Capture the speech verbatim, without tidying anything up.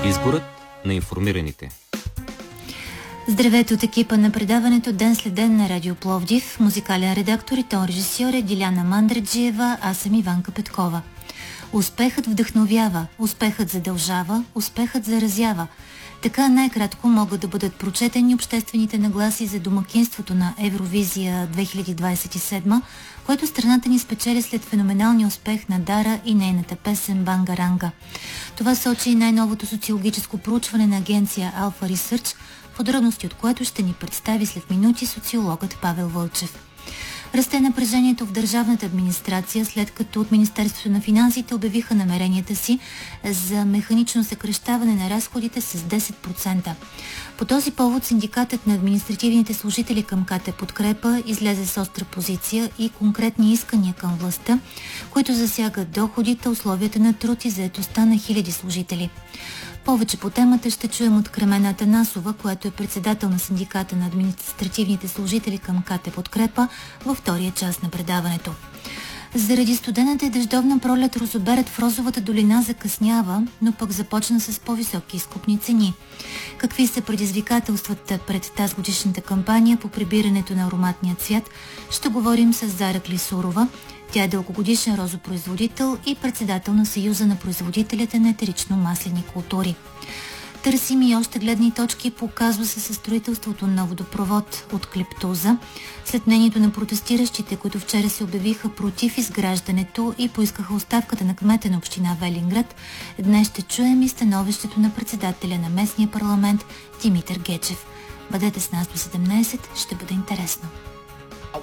Изборът на информираните. Здравейте от екипа на предаването Ден след ден на Радио Пловдив. Музикален редактор и тон режисьор е Диляна Мандраджиева, аз съм Иванка Петкова. Успехът вдъхновява, успехът задължава, успехът заразява. Така най-кратко могат да бъдат прочетени обществените нагласи за домакинството на Евровизия две хиляди двадесет и седма, което страната ни спечели след феноменалния успех на Дара и нейната песен Бангаранга. Това сочи и най-новото социологическо проучване на агенция Alpha Research, подробности от което ще ни представи след минути социологът Павел Вълчев. Расте напрежението в държавната администрация, след като от Министерството на финансите обявиха намеренията си за механично съкращаване на разходите с десет процента. По този повод синдикатът на административните служители към КТ Подкрепа излезе с остра позиция и конкретни искания към властта, които засягат доходите, условията на труд и заетостта на хиляди служители. Повече по темата ще чуем от Кремена Атанасова, която е председател на синдиката на административните служители към КТ Подкрепа във втория част на предаването. Заради студената и дъждовна пролет розоберът в Розовата долина закъснява, но пък започна с по-високи изкупни цени. Какви са предизвикателствата пред тази годишната кампания по прибирането на ароматния цвят, ще говорим с Зара Клисурова. Тя е дългогодишен розопроизводител и председател на Съюза на производителите на етерично-маслени култури. Търсим и още гледни точки по казуса със строителството на водопровод от Клептоза. След мнението на протестиращите, които вчера се обявиха против изграждането и поискаха оставката на кмета на община Велинград, днес ще чуем и становището на председателя на местния парламент Димитър Гечев. Бъдете с нас до седемнадесет, ще бъде интересно.